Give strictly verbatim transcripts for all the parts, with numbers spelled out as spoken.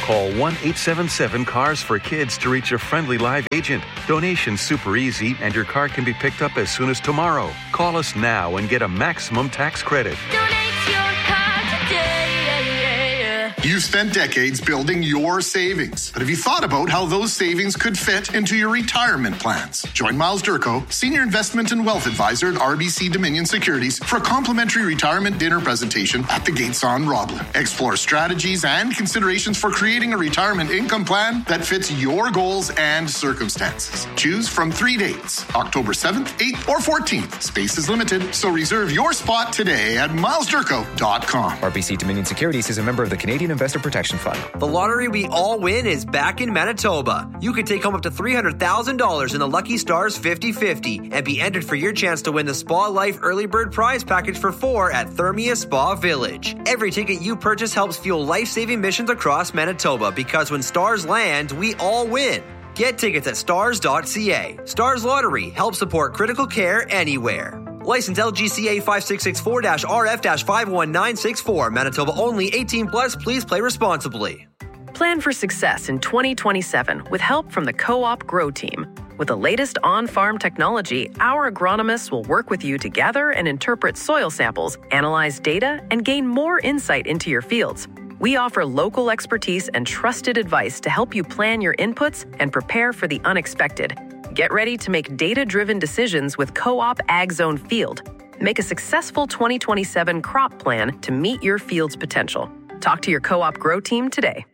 Call one eight seven seven cars for kids to reach a friendly live agent. Donation's super easy, and your car can be picked up as soon as tomorrow. Call us now and get a maximum tax credit. Donate your car today. You've spent decades building your savings. But have you thought about how those savings could fit into your retirement plans? Join Miles Durko, Senior Investment and Wealth Advisor at R B C Dominion Securities, for a complimentary retirement dinner presentation at the Gates on Roblin. Explore strategies and considerations for creating a retirement income plan that fits your goals and circumstances. Choose from three dates, October seventh, eighth, or fourteenth. Space is limited, so reserve your spot today at miles durko dot com. R B C Dominion Securities is a member of the Canadian Investor Protection Fund. The lottery we all win is back in Manitoba. You can take home up to three hundred thousand dollars in the Lucky Stars fifty fifty and be entered for your chance to win the Spa Life Early Bird Prize Package for four at Thermia Spa Village. Every ticket you purchase helps fuel life-saving missions across Manitoba, because when stars land, we all win. Get tickets at stars dot c a. Stars Lottery helps support critical care anywhere. License L G C A five six six four R F five one nine six four. Manitoba only. eighteen plus. Please play responsibly. Plan for success in twenty twenty-seven with help from the Co-op Grow Team. With the latest on-farm technology, our agronomists will work with you to gather and interpret soil samples, analyze data, and gain more insight into your fields. We offer local expertise and trusted advice to help you plan your inputs and prepare for the unexpected. Get ready to make data-driven decisions with Co-op Ag Zone Field. Make a successful twenty twenty-seven crop plan to meet your field's potential. Talk to your Co-op Grow Team today.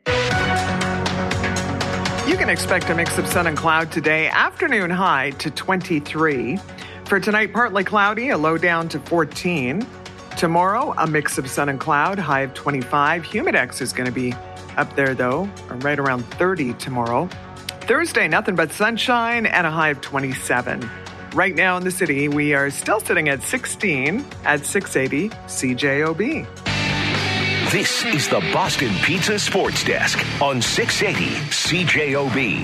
You can expect a mix of sun and cloud today. Afternoon high to twenty-three. For tonight, partly cloudy, a low down to fourteen. Tomorrow, a mix of sun and cloud, high of twenty-five. Humidex is going to be up there, though, right around thirty tomorrow. Thursday, nothing but sunshine and a high of twenty-seven. Right now in the city, we are still sitting at sixteen at six eighty C J O B. This is the Boston Pizza Sports Desk on six eighty C J O B.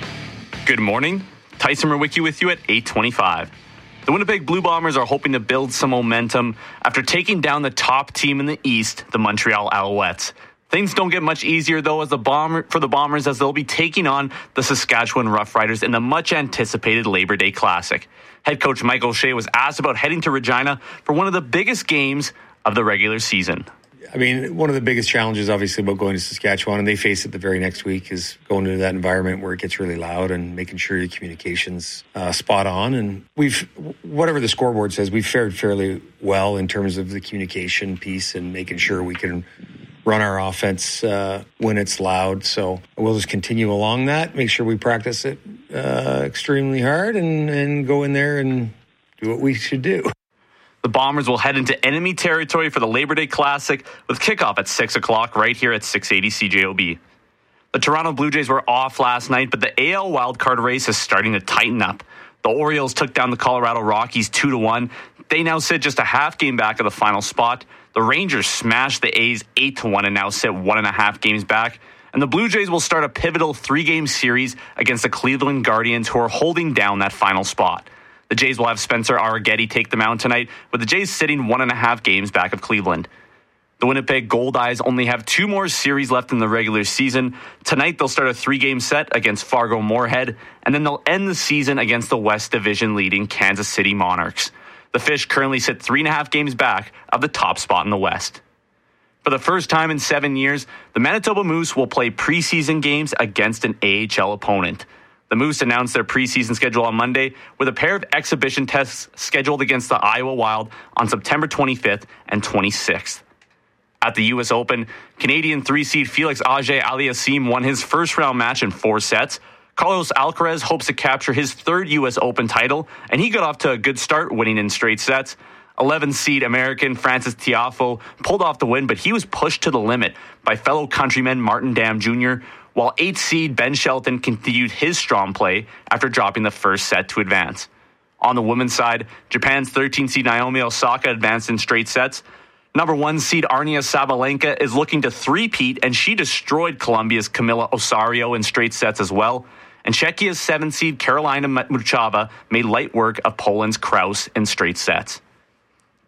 Good morning. Tyson Murwicki with you at eight twenty-five. The Winnipeg Blue Bombers are hoping to build some momentum after taking down the top team in the East, the Montreal Alouettes. Things don't get much easier, though, as the bomber for the Bombers, as they'll be taking on the Saskatchewan Roughriders in the much-anticipated Labor Day Classic. Head coach Michael Shea was asked about heading to Regina for one of the biggest games of the regular season. I mean, one of the biggest challenges, obviously, about going to Saskatchewan, and they face it the very next week, is going into that environment where it gets really loud and making sure your communication's uh, spot on. And we've, whatever the scoreboard says, we've fared fairly well in terms of the communication piece and making sure we can run our offense uh, when it's loud. So we'll just continue along that, make sure we practice it uh, extremely hard and, and go in there and do what we should do. The Bombers will head into enemy territory for the Labor Day Classic with kickoff at six o'clock right here at six eighty C J O B. The Toronto Blue Jays were off last night, but the A L wildcard race is starting to tighten up. The Orioles took down the Colorado Rockies two to one. They now sit just a half game back of the final spot. The Rangers smashed the A's eight to one and now sit one and a half games back. And the Blue Jays will start a pivotal three-game series against the Cleveland Guardians, who are holding down that final spot. The Jays will have Spencer Arrighetti take the mound tonight, with the Jays sitting one and a half games back of Cleveland. The Winnipeg Goldeyes only have two more series left in the regular season. Tonight, they'll start a three-game set against Fargo Moorhead, and then they'll end the season against the West Division leading Kansas City Monarchs. The Fish currently sit three and a half games back of the top spot in the West. For the first time in seven years, the Manitoba Moose will play preseason games against an A H L opponent. The Moose announced their preseason schedule on Monday with a pair of exhibition tests scheduled against the Iowa Wild on September twenty-fifth and twenty-sixth. At the U S Open, Canadian three-seed Felix Auger-Aliassime won his first-round match in four sets. Carlos Alcaraz hopes to capture his third U S Open title, and he got off to a good start, winning in straight sets. eleven-seed American Francis Tiafoe pulled off the win, but he was pushed to the limit by fellow countryman Martin Dam Junior, while eight-seed Ben Shelton continued his strong play after dropping the first set to advance. On the women's side, Japan's thirteen-seed Naomi Osaka advanced in straight sets. Number one seed Arnia Sabalenka is looking to three-peat, and she destroyed Colombia's Camila Osorio in straight sets as well. And Czechia's seven-seed Karolina Muchova made light work of Poland's Kraus in straight sets.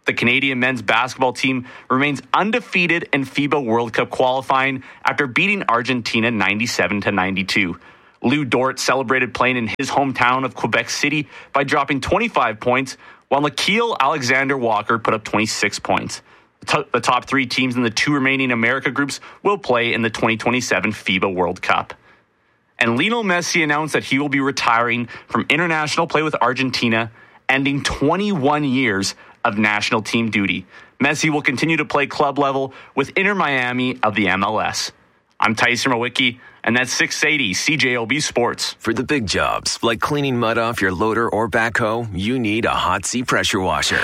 The Canadian men's basketball team remains undefeated in FIBA World Cup qualifying after beating Argentina ninety-seven to ninety-two. Lou Dort celebrated playing in his hometown of Quebec City by dropping twenty-five points, while Nickeil Alexander-Walker put up twenty-six points. The top three teams in the two remaining America groups will play in the twenty twenty-seven FIBA World Cup. And Lionel Messi announced that he will be retiring from international play with Argentina, ending twenty-one years of national team duty. Messi will continue to play club level with Inter Miami of the M L S. I'm Tyson Mawicki, and that's six eighty C J O B Sports. For the big jobs, like cleaning mud off your loader or backhoe, you need a Hot Sea pressure washer.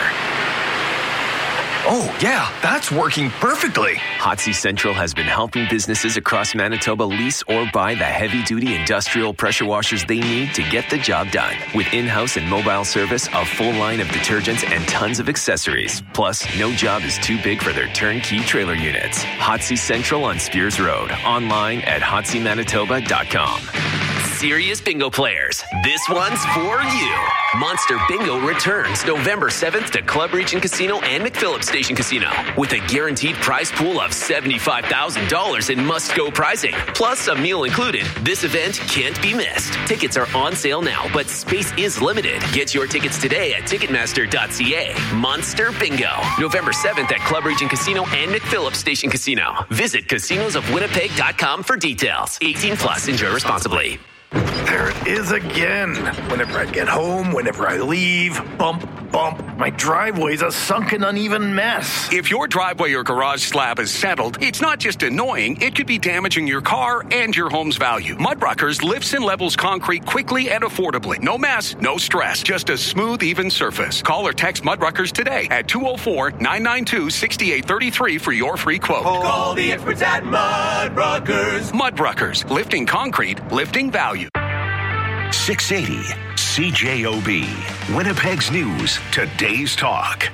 Oh, yeah, that's working perfectly. Hot Sea Central has been helping businesses across Manitoba lease or buy the heavy-duty industrial pressure washers they need to get the job done. With in-house and mobile service, a full line of detergents, and tons of accessories. Plus, no job is too big for their turnkey trailer units. Hot Sea Central on Spears Road. Online at hot sea manitoba dot com. Serious bingo players, this one's for you. Monster Bingo returns November seventh to Club Region Casino and McPhillips Station Casino with a guaranteed prize pool of seventy-five thousand dollars in must-go prizing, plus a meal included. This event can't be missed. Tickets are on sale now, but space is limited. Get your tickets today at ticketmaster dot c a. Monster Bingo, November seventh at Club Region Casino and McPhillips Station Casino. Visit casinos of winnipeg dot com for details. eighteen plus, enjoy responsibly. There it is again. Whenever I get home, whenever I leave, bump, bump. My driveway's a sunken, uneven mess. If your driveway or garage slab is settled, it's not just annoying, it could be damaging your car and your home's value. Mudruckers lifts and levels concrete quickly and affordably. No mess, no stress, just a smooth, even surface. Call or text Mudruckers today at two oh four, nine nine two, six eight three three for your free quote. Call the experts at Mudruckers. Mudruckers, lifting concrete, lifting value. six eighty C J O B, Winnipeg's News, today's talk.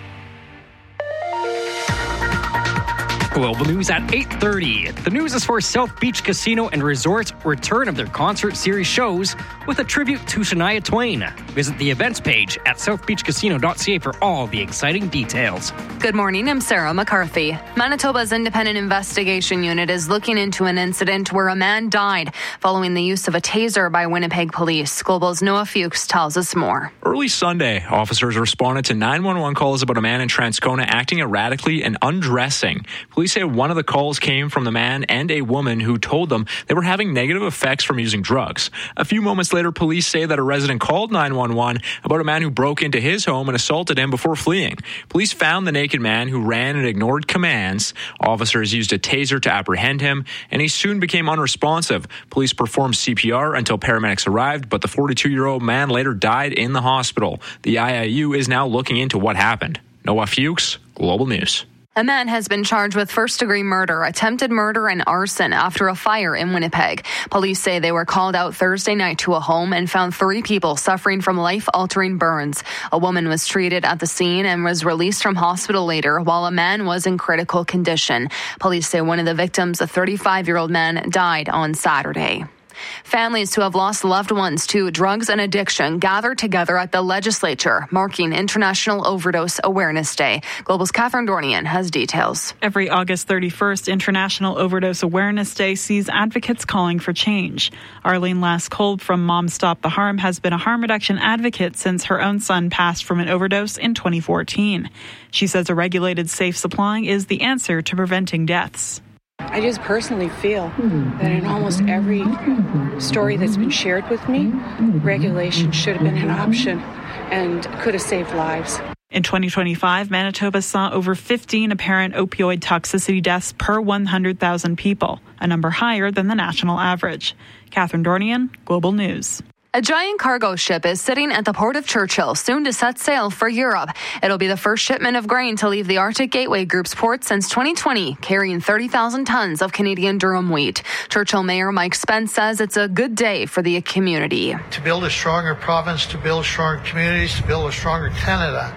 Global News at eight thirty. The news is for South Beach Casino and Resort's return of their concert series shows with a tribute to Shania Twain. Visit the events page at south beach casino dot c a for all the exciting details. Good morning, I'm Sarah McCarthy. Manitoba's Independent Investigation Unit is looking into an incident where a man died following the use of a taser by Winnipeg police. Global's Noah Fuchs tells us more. Early Sunday, officers responded to nine one one calls about a man in Transcona acting erratically and undressing. Police say one of the calls came from the man and a woman who told them they were having negative effects from using drugs. A few moments later, police say that a resident called nine one one about a man who broke into his home and assaulted him before fleeing. Police found the naked man who ran and ignored commands. Officers used a taser to apprehend him, and he soon became unresponsive. Police performed C P R until paramedics arrived, but the forty-two-year-old man later died in the hospital. The I I U is now looking into what happened. Noah Fuchs, Global News. A man has been charged with first-degree murder, attempted murder, and arson after a fire in Winnipeg. Police say they were called out Thursday night to a home and found three people suffering from life-altering burns. A woman was treated at the scene and was released from hospital later, while a man was in critical condition. Police say one of the victims, a thirty-five-year-old man, died on Saturday. Families who have lost loved ones to drugs and addiction gathered together at the legislature, marking International Overdose Awareness Day. Global's Catherine Dornian has details. Every August thirty-first, International Overdose Awareness Day sees advocates calling for change. Arlene Lass-Kolb from Mom Stop the Harm has been a harm reduction advocate since her own son passed from an overdose in twenty fourteen. She says a regulated safe supply is the answer to preventing deaths. I just personally feel that in almost every story that's been shared with me, regulation should have been an option and could have saved lives. In twenty twenty-five, Manitoba saw over fifteen apparent opioid toxicity deaths per one hundred thousand people, a number higher than the national average. Catherine Dornian, Global News. A giant cargo ship is sitting at the port of Churchill, soon to set sail for Europe. It'll be the first shipment of grain to leave the Arctic Gateway Group's port since twenty twenty, carrying thirty thousand tons of Canadian durum wheat. Churchill Mayor Mike Spence says it's a good day for the community. To build a stronger province, to build stronger communities, to build a stronger Canada,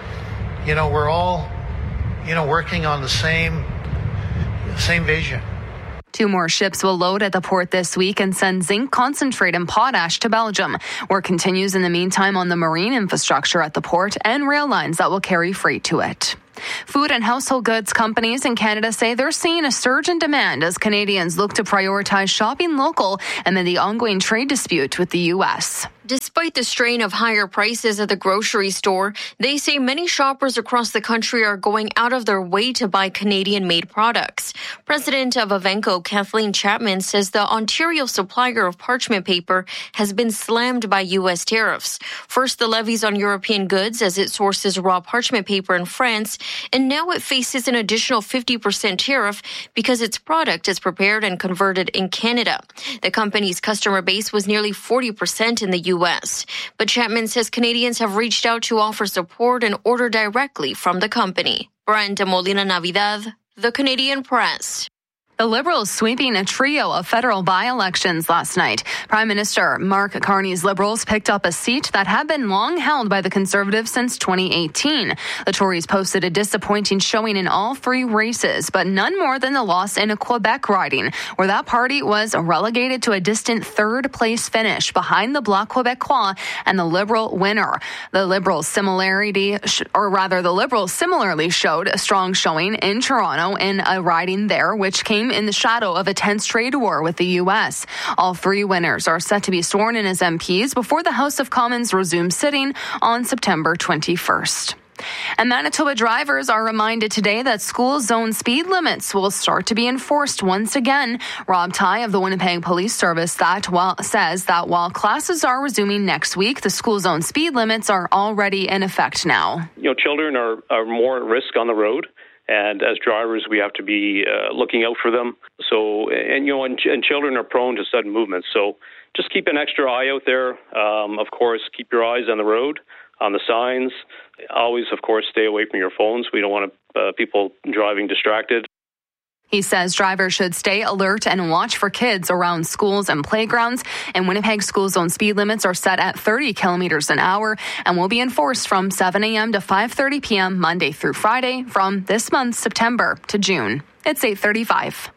you know, we're all, you know, working on the same, same vision. Two more ships will load at the port this week and send zinc concentrate and potash to Belgium. Work continues in the meantime on the marine infrastructure at the port and rail lines that will carry freight to it. Food and household goods companies in Canada say they're seeing a surge in demand as Canadians look to prioritize shopping local amid the ongoing trade dispute with the U S. Despite the strain of higher prices at the grocery store, they say many shoppers across the country are going out of their way to buy Canadian-made products. President of Avenco, Kathleen Chapman, says the Ontario supplier of parchment paper has been slammed by U S tariffs. First, the levies on European goods as it sources raw parchment paper in France, and now it faces an additional fifty percent tariff because its product is prepared and converted in Canada. The company's customer base was nearly forty percent in the U S, but Chapman says Canadians have reached out to offer support and order directly from the company. Brenda Molina Navidad, The Canadian Press. The Liberals sweeping a trio of federal by-elections last night. Prime Minister Mark Carney's Liberals picked up a seat that had been long held by the Conservatives since twenty eighteen. The Tories posted a disappointing showing in all three races, but none more than the loss in a Quebec riding, where that party was relegated to a distant third-place finish behind the Bloc Québécois and the Liberal winner. The Liberals similarity, or rather the Liberals similarly showed a strong showing in Toronto in a riding there, which came in the shadow of a tense trade war with the U S. All three winners are set to be sworn in as M Ps before the House of Commons resumes sitting on September twenty-first. And Manitoba drivers are reminded today that school zone speed limits will start to be enforced once again. Rob Ty of the Winnipeg Police Service that while, says that while classes are resuming next week, the school zone speed limits are already in effect now. You know, children are, are more at risk on the road. And as drivers, we have to be uh, looking out for them. So, and you know, and, and children are prone to sudden movements. So, just keep an extra eye out there. Um, of course, keep your eyes on the road, on the signs. Always, of course, stay away from your phones. We don't want uh, people driving distracted. He says drivers should stay alert and watch for kids around schools and playgrounds. In Winnipeg, school zone speed limits are set at thirty kilometers an hour and will be enforced from seven a.m. to five thirty p.m. Monday through Friday from this month, September to June. It's eight thirty-five.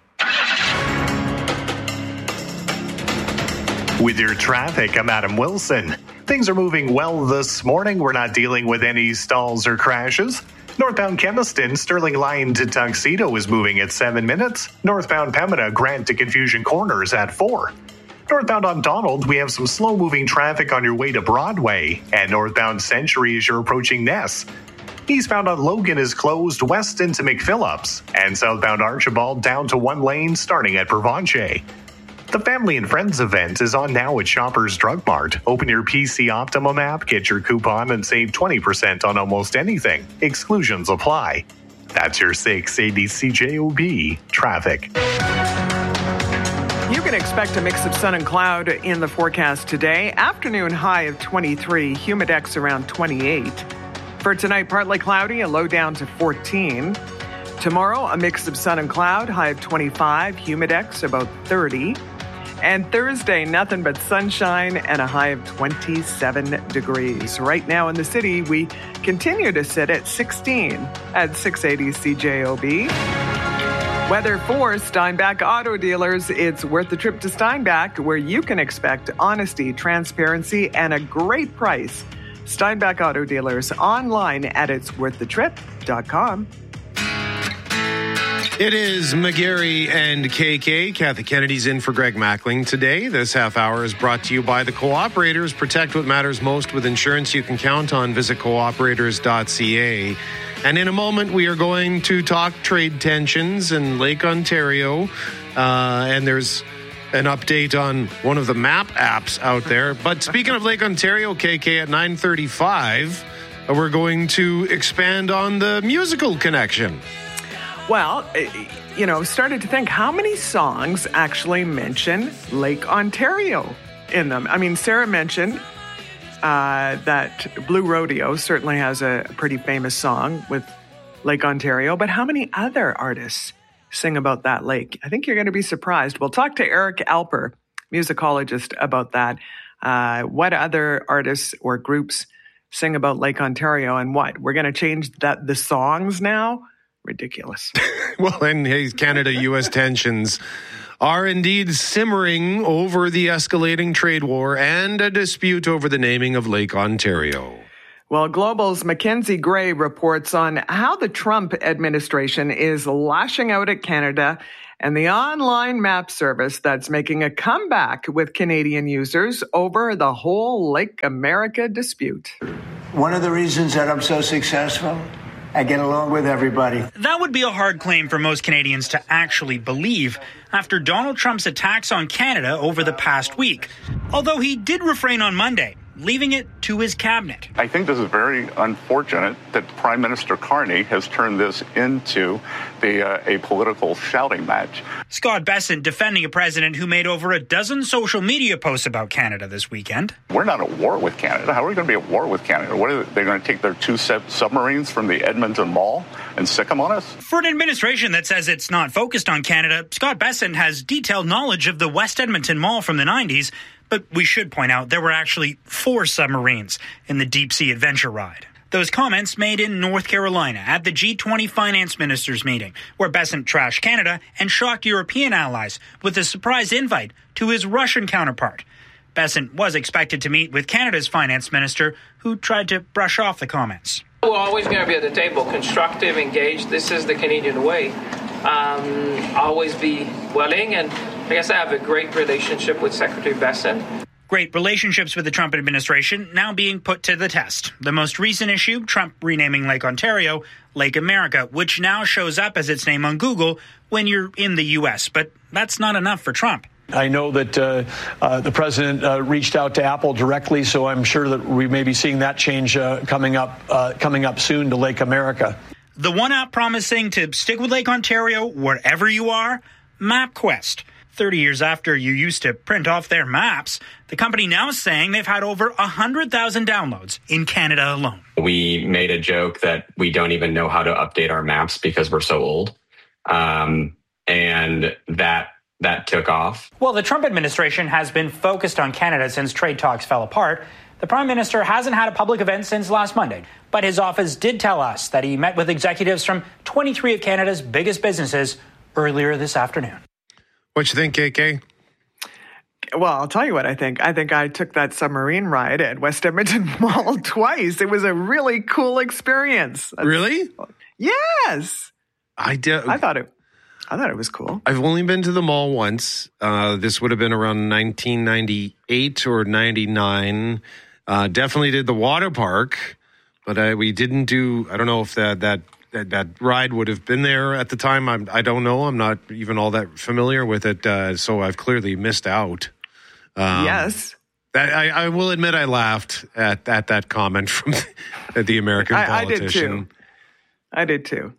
With your traffic, I'm Adam Wilson. Things are moving well this morning. We're not dealing with any stalls or crashes. Northbound Kemiston, Sterling Line to Tuxedo is moving at seven minutes. Northbound Pembina, Grant to Confusion Corners at four. Northbound on Donald, we have some slow-moving traffic on your way to Broadway. And northbound Century as you're approaching Ness. Eastbound on Logan is closed west into McPhillips. And southbound Archibald down to one lane starting at Provencher. The Family and Friends event is on now at Shoppers Drug Mart. Open your P C Optimum app, get your coupon, and save twenty percent on almost anything. Exclusions apply. That's your six eighty C J O B traffic. You can expect a mix of sun and cloud in the forecast today. Afternoon high of twenty-three, humidex around twenty-eight. For tonight, partly cloudy, a low down to fourteen. Tomorrow, a mix of sun and cloud, high of twenty-five, humidex about thirty. And Thursday, nothing but sunshine and a high of twenty-seven degrees. Right now in the city, we continue to sit at sixteen at six eighty C J O B. Weather for Steinbach Auto Dealers. It's worth the trip to Steinbach, where you can expect honesty, transparency, and a great price. Steinbach Auto Dealers online at its worth the trip dot com. It is McGarry and K K. Kathy Kennedy's in for Greg Mackling today. This half hour is brought to you by the Cooperators. Protect what matters most with insurance you can count on. Visit cooperators dot c a. And in a moment, we are going to talk trade tensions in Lake Ontario. Uh, and there's an update on one of the map apps out there. But speaking of Lake Ontario, K K, at nine thirty-five, we're going to expand on the musical connection. Well, you know, started to think how many songs actually mention Lake Ontario in them. I mean, Sarah mentioned uh, that Blue Rodeo certainly has a pretty famous song with Lake Ontario, but how many other artists sing about that lake? I think you're going to be surprised. We'll talk to Eric Alper, musicologist, about that. Uh, what other artists or groups sing about Lake Ontario and what? We're going to change that the songs now? Ridiculous. Well, and hey, Canada-U S tensions are indeed simmering over the escalating trade war and a dispute over the naming of Lake Ontario. Well, Global's Mackenzie Gray reports on how the Trump administration is lashing out at Canada and the online map service that's making a comeback with Canadian users over the whole Lake America dispute. One of the reasons that I'm so successful, I get along with everybody. That would be a hard claim for most Canadians to actually believe after Donald Trump's attacks on Canada over the past week. Although he did refrain on Monday, leaving it to his cabinet. I think this is very unfortunate that Prime Minister Carney has turned this into the, uh, a political shouting match. Scott Bessent defending a president who made over a dozen social media posts about Canada this weekend. We're not at war with Canada. How are we going to be at war with Canada? What are they, they're going to take their two sub- submarines from the Edmonton Mall and sick them on us? For an administration that says it's not focused on Canada, Scott Bessent has detailed knowledge of the West Edmonton Mall from the nineties. But we should point out there were actually four submarines in the deep sea adventure ride. Those comments made in North Carolina at the G twenty finance ministers meeting, where Bessent trashed Canada and shocked European allies with a surprise invite to his Russian counterpart. Bessent was expected to meet with Canada's finance minister, who tried to brush off the comments. We're always going to be at the table, constructive, engaged. This is the Canadian way. Um, always be willing, and I guess I have a great relationship with Secretary Bessent. Great relationships with the Trump administration now being put to the test. The most recent issue, Trump renaming Lake Ontario Lake America, which now shows up as its name on Google when you're in the U S. But that's not enough for Trump. I know that uh, uh, the president uh, reached out to Apple directly, so I'm sure that we may be seeing that change uh, coming up uh, coming up soon to Lake America. The one app promising to stick with Lake Ontario wherever you are, MapQuest. thirty years after you used to print off their maps, the company now is saying they've had over one hundred thousand downloads in Canada alone. We made a joke that we don't even know how to update our maps because we're so old. Um, and that that took off. Well, the Trump administration has been focused on Canada since trade talks fell apart. The Prime Minister hasn't had a public event since last Monday, but his office did tell us that he met with executives from twenty-three of Canada's biggest businesses earlier this afternoon. What you think, K K? Well, I'll tell you what I think. I think I took that submarine ride at West Edmonton Mall twice. It was a really cool experience. Really? Yes. I did. I thought it. I thought it was cool. I've only been to the mall once. Uh, this would have been around nineteen ninety-eight or ninety-nine. Uh, definitely did the water park, but I, we didn't do. I don't know if that that. That, that ride would have been there at the time. I'm, I don't know. I'm not even all that familiar with it, uh, so I've clearly missed out. Um, yes. That, I, I will admit I laughed at, at that comment from the, the American I, politician. I did too.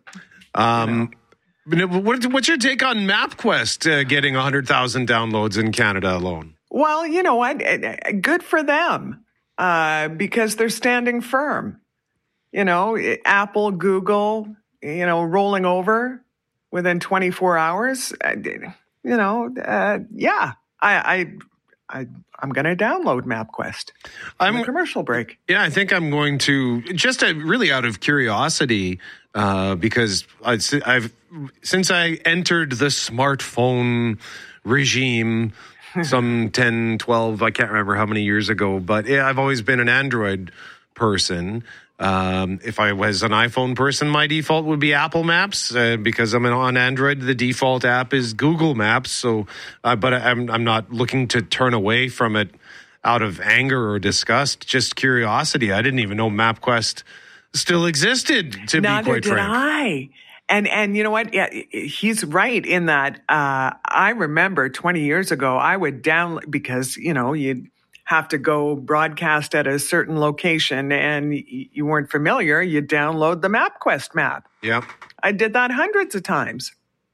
I did too. Um, you know. what, what's your take on MapQuest uh, getting one hundred thousand downloads in Canada alone? Well, you know what? Good for them uh, because they're standing firm. You know, Apple, Google, you know, rolling over within twenty-four hours. You know, uh, yeah, I, I, I, I'm going to download MapQuest. I'm a commercial break. Yeah, I think I'm going to just uh, really out of curiosity uh, because I, I've since I entered the smartphone regime some ten, twelve, I can't remember how many years ago, but yeah, I've always been an Android person. Um, if I was an iPhone person, my default would be Apple Maps. Uh, because I'm on Android, the default app is Google Maps. So, uh, but I'm I'm not looking to turn away from it out of anger or disgust. Just curiosity. I didn't even know MapQuest still existed. To Neither be quite did frank, I. And and you know what? Yeah, he's right in that. Uh, I remember twenty years ago, I would download because you know you'd have to go broadcast at a certain location and you weren't familiar, you download the MapQuest map. Yeah. I did that hundreds of times.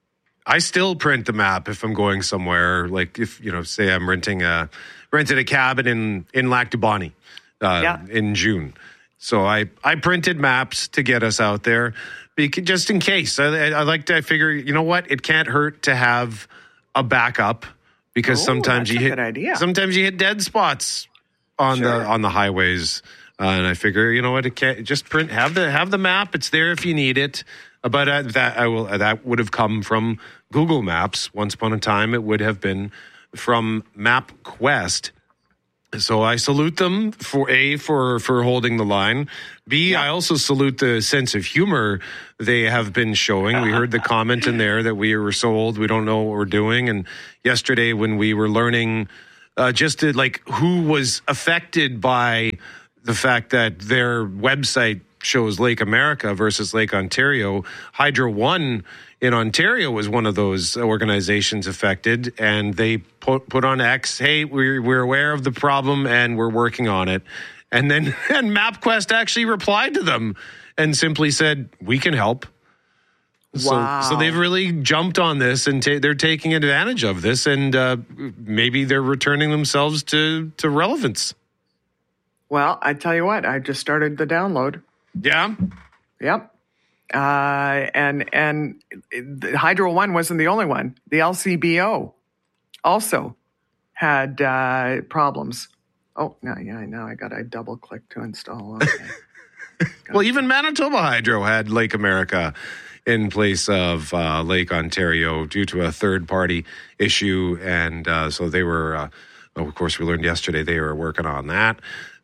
I still print the map if I'm going somewhere, like if, you know, say I'm renting a, rented a cabin in, in Lac du Bonnet uh, yeah. in June. So I, I printed maps to get us out there because, just in case. I, I like to I figure, you know what, it can't hurt to have a backup. Because oh, sometimes you hit idea. sometimes you hit dead spots on sure. the on the highways Uh, and I figure, you know what, it can't, just print, have the have the map. It's there if you need it. Uh, but uh, that I will uh, that would have come from Google Maps. Once upon a time, it would have been from MapQuest. So I salute them for A, for, for holding the line. B, yeah. I also salute the sense of humor they have been showing. We heard the comment in there that we were so old, we don't know what we're doing. And yesterday when we were learning uh, just to, like who was affected by the fact that their website shows Lake America versus Lake Ontario, Hydro One in Ontario was one of those organizations affected, and they put, put on X, hey, we're, we're aware of the problem and we're working on it. And then and MapQuest actually replied to them and simply said, we can help. Wow. So, so they've really jumped on this, and ta- they're taking advantage of this, and uh, maybe they're returning themselves to, to relevance. Well, I tell you what, I just started the download. Yeah? Yep. Uh, and and Hydro One wasn't the only one. The L C B O also had uh, problems. Oh, no, yeah, now I got to double click to install. Okay. Well, even Manitoba Hydro had Lake America in place of uh, Lake Ontario due to a third-party issue. And uh, so they were, uh, oh, of course, we learned yesterday they were working on that.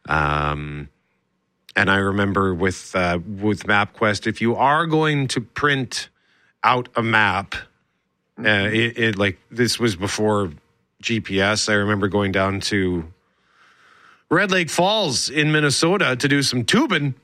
Um And I remember with uh, with MapQuest, if you are going to print out a map, mm-hmm. uh, it, it like this was before G P S. I remember going down to Red Lake Falls in Minnesota to do some tubing.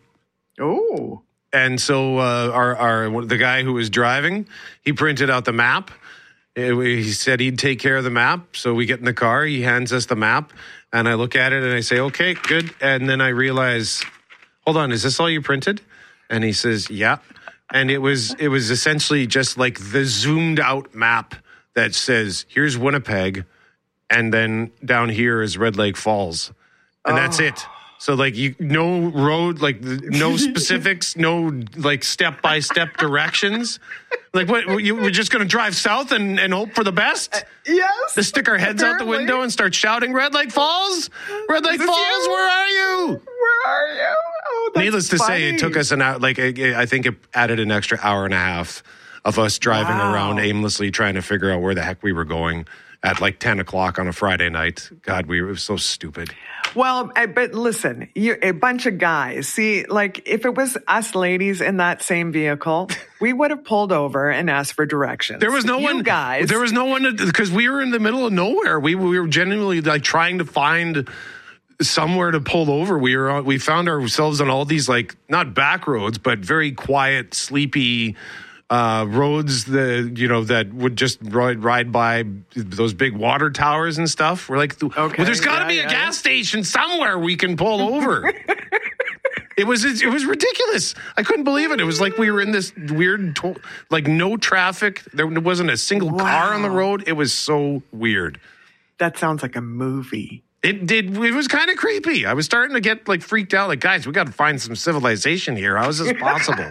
Oh, and so uh, our our the guy who was driving, he printed out the map. It, he said he'd take care of the map. So we get in the car. He hands us the map, and I look at it and I say, "Okay, good." And then I realize, hold on, is this all you printed? And he says, yeah. And it was it was essentially just like the zoomed out map that says, here's Winnipeg, and then down here is Red Lake Falls. And oh. that's it. So like you no road, like no specifics, no like step by step directions. Like what, you we're just going to drive south and, and hope for the best? Uh, yes. To stick our heads apparently. out the window and start shouting, Red Lake Falls? Red Lake Falls, you? where are you? Where are you? Oh, that's Needless to funny. say, it took us an hour, like I think it added an extra hour and a half of us driving wow. around aimlessly trying to figure out where the heck we were going at like ten o'clock on a Friday night. God, we were so stupid. Well, but listen, you a bunch of guys. See, like if it was us ladies in that same vehicle, we would have pulled over and asked for directions. There was no you one, guys. There was no one because we were in the middle of nowhere. We we were genuinely like trying to find somewhere to pull over. We were on, we found ourselves on all these like not back roads, but very quiet, sleepy uh, roads that you know that would just ride, ride by those big water towers and stuff. We're like, okay, well, there's got to yeah, be a yeah. gas station somewhere we can pull over. It was it was ridiculous. I couldn't believe it. It was like we were in this weird, like no traffic. There wasn't a single wow. car on the road. It was so weird. That sounds like a movie. It did. It was kind of creepy. I was starting to get like freaked out. Like, guys, we got to find some civilization here. How is this possible?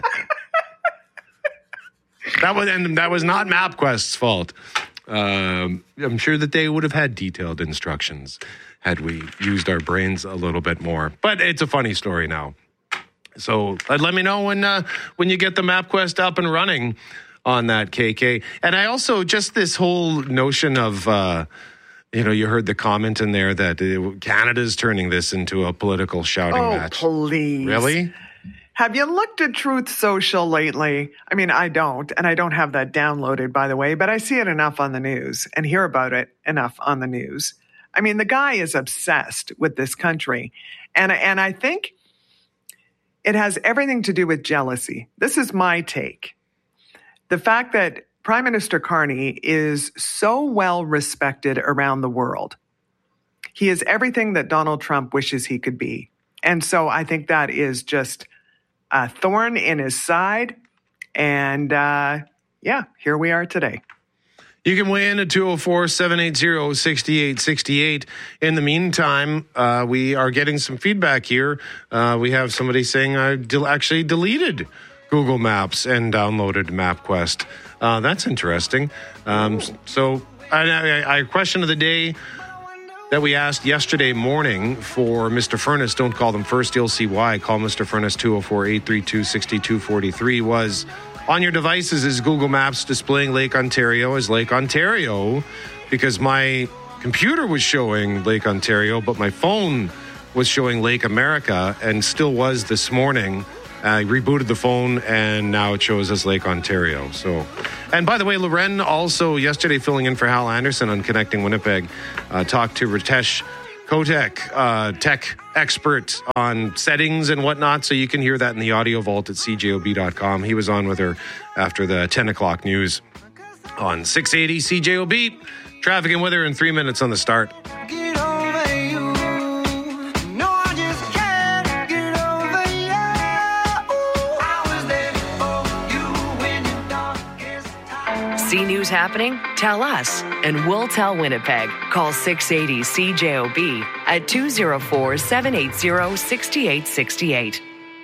That was and that was not MapQuest's fault. Um, I'm sure that they would have had detailed instructions had we used our brains a little bit more. But it's a funny story now. So uh, let me know when uh, when you get the MapQuest up and running on that, K K. And I also just this whole notion of. Uh, You know, you heard the comment in there that uh, Canada's turning this into a political shouting oh, match. Oh, please. Really? Have you looked at Truth Social lately? I mean, I don't, and I don't have that downloaded, by the way, but I see it enough on the news and hear about it enough on the news. I mean, the guy is obsessed with this country. And, and I think it has everything to do with jealousy. This is my take. The fact that Prime Minister Carney is so well respected around the world. He is everything that Donald Trump wishes he could be. And so I think that is just a thorn in his side. And uh, yeah, here we are today. You can weigh in at two oh four, seven eight zero, six eight six eight. In the meantime, uh, we are getting some feedback here. Uh, we have somebody saying I del- actually deleted Google Maps and downloaded MapQuest. Uh, that's interesting. Um, so, I, I, I question of the day: that we asked yesterday morning for Mister Furness, don't call them first, you'll see why. Call Mister Furness two oh four, eight three two, six two four three was, on your devices, is Google Maps displaying Lake Ontario as Lake Ontario? Because my computer was showing Lake Ontario, but my phone was showing Lake America, and still was this morning. I rebooted the phone, and now it shows as Lake Ontario. So, and by the way, Loren also yesterday filling in for Hal Anderson on Connecting Winnipeg, uh, talked to Ritesh Kotek, uh, tech expert on settings and whatnot. So you can hear that in the audio vault at c j o b dot com. He was on with her after the ten o'clock news on six eighty C J O B. Traffic and weather in three minutes on the start. See news happening? Tell us, and we'll tell Winnipeg. Call six eighty C J O B at two oh four, seven eight zero, six eight six eight.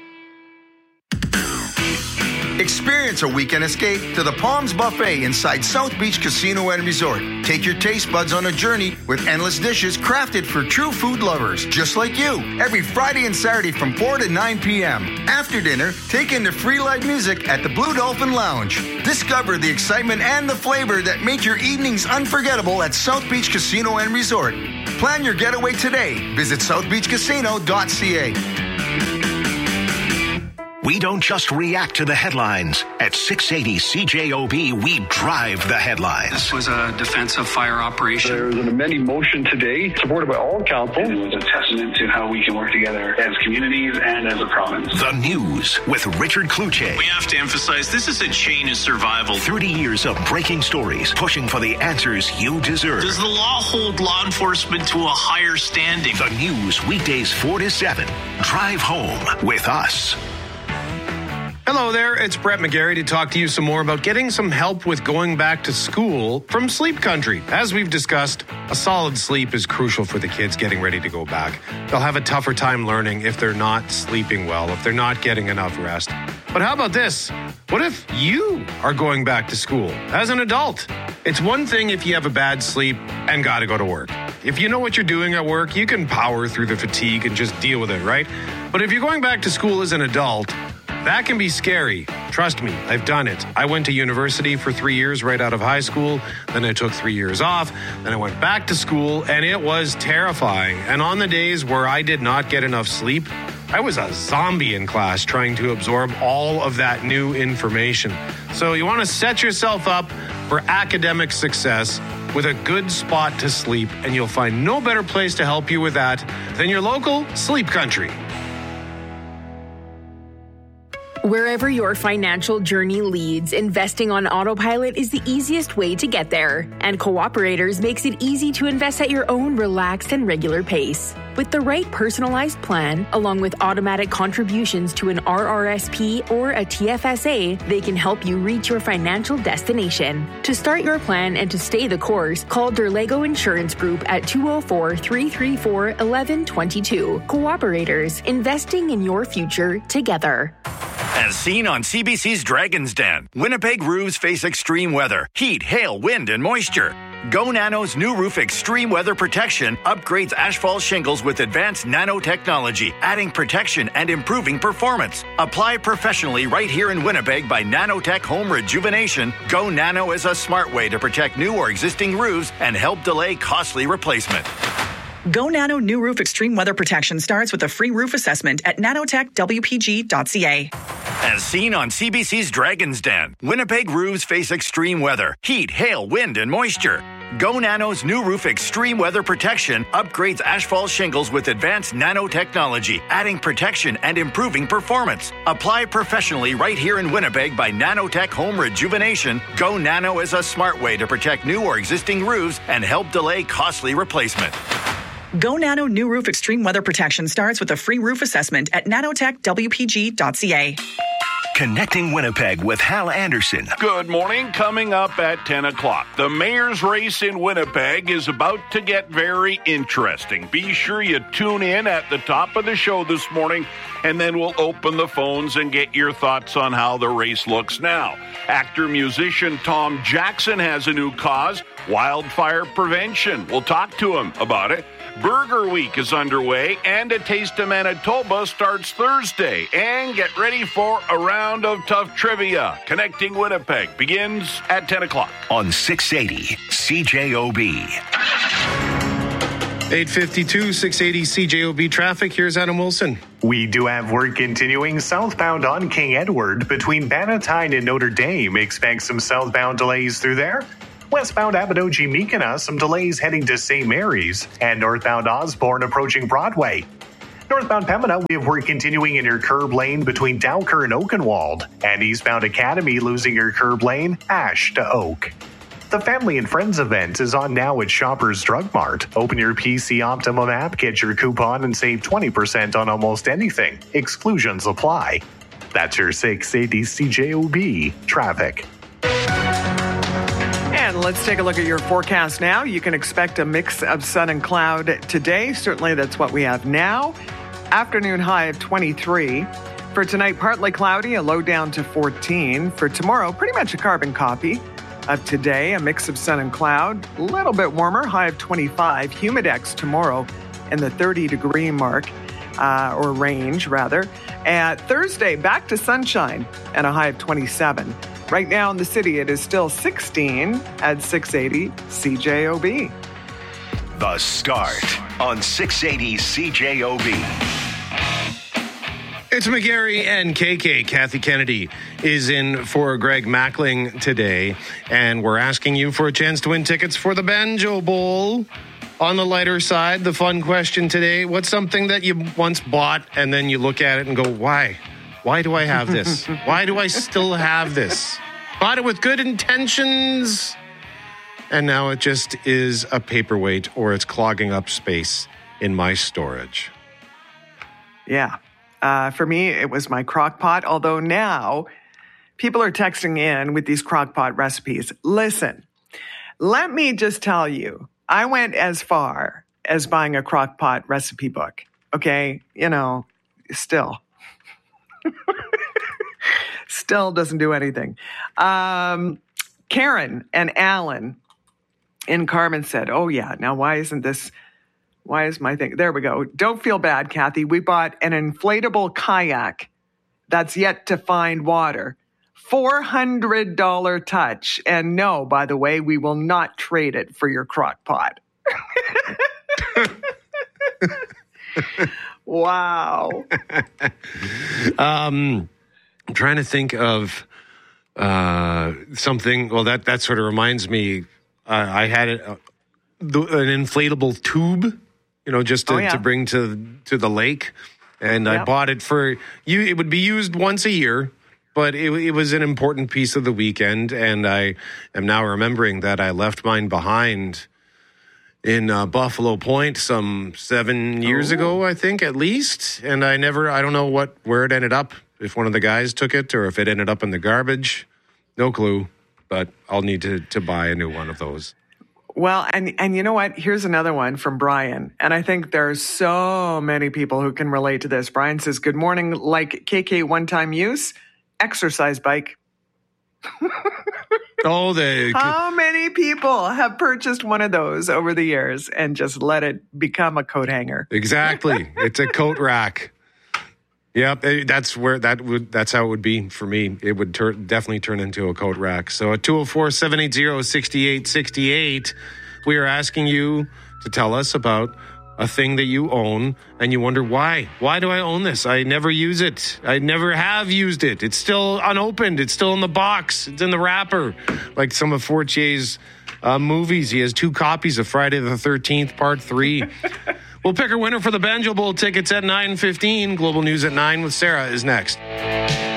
Experience a weekend escape to the Palms Buffet inside South Beach Casino and Resort. Take your taste buds on a journey with endless dishes crafted for true food lovers, just like you. Every Friday and Saturday from four to nine p.m. After dinner, take in the free live music at the Blue Dolphin Lounge. Discover the excitement and the flavor that make your evenings unforgettable at South Beach Casino and Resort. Plan your getaway today. Visit south beach casino dot c a. We don't just react to the headlines. At six eighty C J O B, we drive the headlines. This was a defensive fire operation. There was an amending motion today, supported by all council. And it was a testament to how we can work together as communities and as a province. The News with Richard Kluche. We have to emphasize this is a chain of survival. thirty years of breaking stories, pushing for the answers you deserve. Does the law hold law enforcement to a higher standing? The News, weekdays four to seven. Drive home with us. Hello there, it's Brett McGarry to talk to you some more about getting some help with going back to school from Sleep Country. As we've discussed, a solid sleep is crucial for the kids getting ready to go back. They'll have a tougher time learning if they're not sleeping well, if they're not getting enough rest. But how about this? What if you are going back to school as an adult? It's one thing if you have a bad sleep and got to go to work. If you know what you're doing at work, you can power through the fatigue and just deal with it, right? But if you're going back to school as an adult, that can be scary. Trust me, I've done it. I went to university for three years right out of high school. Then I took three years off. Then I went back to school, and it was terrifying. And on the days where I did not get enough sleep, I was a zombie in class trying to absorb all of that new information. So you want to set yourself up for academic success with a good spot to sleep, and you'll find no better place to help you with that than your local Sleep Country. Wherever your financial journey leads, investing on autopilot is the easiest way to get there. And Cooperators makes it easy to invest at your own relaxed and regular pace. With the right personalized plan, along with automatic contributions to an R R S P or a T F S A, they can help you reach your financial destination. To start your plan and to stay the course, call Derlego Insurance Group at two oh four, three three four, one one two two. Cooperators, investing in your future together. As seen on C B C's Dragon's Den, Winnipeg roofs face extreme weather, heat, hail, wind, and moisture. Go Nano's new roof extreme weather protection upgrades asphalt shingles with advanced nanotechnology, adding protection and improving performance. Apply professionally right here in Winnipeg by Nanotech Home Rejuvenation. Go Nano is a smart way to protect new or existing roofs and help delay costly replacement. Go Nano New Roof Extreme Weather Protection starts with a free roof assessment at nanotech w p g dot c a. As seen on C B C's Dragon's Den, Winnipeg roofs face extreme weather, heat, hail, wind, and moisture. Go Nano's new roof extreme weather protection upgrades asphalt shingles with advanced nanotechnology, adding protection and improving performance. Apply professionally right here in Winnipeg by Nanotech Home Rejuvenation. Go Nano is a smart way to protect new or existing roofs and help delay costly replacement. Go Nano New Roof Extreme Weather Protection starts with a free roof assessment at nanotech w p g dot c a. Connecting Winnipeg with Hal Anderson. Good morning. Coming up at ten o'clock. The mayor's race in Winnipeg is about to get very interesting. Be sure you tune in at the top of the show this morning, and then we'll open the phones and get your thoughts on how the race looks now. Actor-musician Tom Jackson has a new cause, wildfire prevention. We'll talk to him about it. Burger Week is underway, and A Taste of Manitoba starts Thursday. And get ready for a round of tough trivia. Connecting Winnipeg begins at ten o'clock. On six eighty C J O B. eight fifty-two, six eighty C J O B traffic. Here's Adam Wilson. We do have work continuing southbound on King Edward between Bannatyne and Notre Dame. Expect some southbound delays through there. Westbound Abadoji-Meekina, some delays heading to Saint Mary's, and northbound Osborne approaching Broadway. Northbound Pembina, we have work continuing in your curb lane between Dowker and Oakenwald, and eastbound Academy losing your curb lane, Ash to Oak. The Family and Friends event is on now at Shoppers Drug Mart. Open your P C Optimum app, get your coupon, and save twenty percent on almost anything. Exclusions apply. That's your six eighty C J O B traffic. And let's take a look at your forecast now. You can expect a mix of sun and cloud today. Certainly that's what we have now. Afternoon high of twenty-three. For tonight, partly cloudy, a low down to fourteen. For tomorrow, pretty much a carbon copy of today. A mix of sun and cloud, a little bit warmer, high of twenty-five. Humidex tomorrow in the thirty degree mark, uh, or range rather. And Thursday, back to sunshine and a high of twenty-seven. Right now in the city, it is still sixteen at six eighty C J O B. The Start on six eighty C J O B. It's McGarry and K K. Kathy Kennedy is in for Greg Mackling today, and we're asking you for a chance to win tickets for the Banjo Bowl. On the lighter side, the fun question today, what's something that you once bought and then you look at it and go, why? Why do I have this? Why do I still have this? Bought it with good intentions, and now it just is a paperweight, or it's clogging up space in my storage. Yeah. Uh, for me, it was my crock pot, although now people are texting in with these crock pot recipes. Listen, let me just tell you, I went as far as buying a crock pot recipe book. Okay? You know, still. Still doesn't do anything. Um, Karen and Alan in Carmen said, oh, yeah, now why isn't this, why is my thing? There we go. Don't feel bad, Kathy. We bought an inflatable kayak that's yet to find water. four hundred dollars touch. And no, by the way, we will not trade it for your crock pot. Wow. um, I'm trying to think of uh, something. Well, that, that sort of reminds me. Uh, I had a, uh, the, an inflatable tube, you know, just to, oh, yeah. to bring to to the lake, and yep. I bought it for you. It would be used once a year, but it, it was an important piece of the weekend, and I am now remembering that I left mine behind in uh, Buffalo Point some seven years Ooh. ago, I think, at least. And I never, I don't know what where it ended up, if one of the guys took it or if it ended up in the garbage. No clue, but I'll need to, to buy a new one of those. Well, and, and you know what? Here's another one from Brian. And I think there's so many people who can relate to this. Brian says, good morning, like K K one-time use, exercise bike. Oh, the How many people have purchased one of those over the years and just let it become a coat hanger? Exactly. It's a coat rack. Yep, that's where that would. That's how it would be for me. It would tur- definitely turn into a coat rack. So at two oh four, seven eight zero, six eight six eight, we are asking you to tell us about a thing that you own and you wonder why. Why do I own this? I never use it. I never have used it. It's still unopened. It's still in the box. It's in the wrapper. Like some of Fortier's uh, movies. He has two copies of Friday the thirteenth, Part three. We'll pick a winner for the Banjo Bowl tickets at nine fifteen. Global News at nine with Sarah is next.